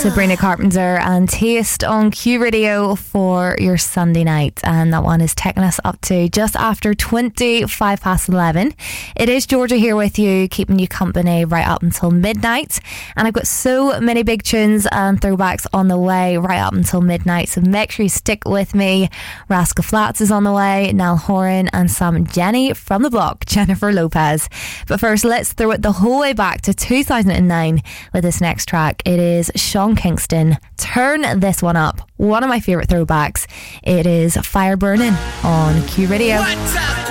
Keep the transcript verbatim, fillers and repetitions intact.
Sabrina Carpenter and Taste on Q Radio for your Sunday night, and that one is taking us up to just after twenty-five past eleven. It is Georgia here with you, keeping you company right up until midnight, and I've got so many big tunes and throwbacks on the way right up until midnight, so make sure you stick with me. Rascal Flatts is on the way, Niall Horan, and some Jenny from the block, Jennifer Lopez. But first, let's throw it the whole way back to two thousand nine with this next track. It is Sean Kingston, Turn This One Up, one of my favourite throwbacks. It is Fire Burning on Q Radio. What's up?